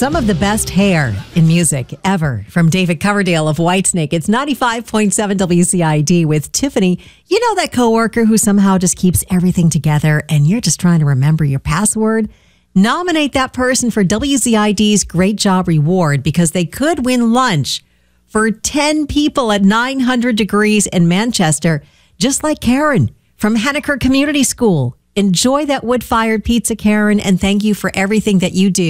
Some of the best hair in music ever from David Coverdale of Whitesnake. It's 95.7 WCID with Tiffany. You know that coworker who somehow just keeps everything together and you're just trying to remember your password? Nominate that person for WCID's Great Job Reward because they could win lunch for 10 people at 900 Degrees in Manchester, just like Karen from Henniker Community School. Enjoy that wood-fired pizza, Karen, and thank you for everything that you do.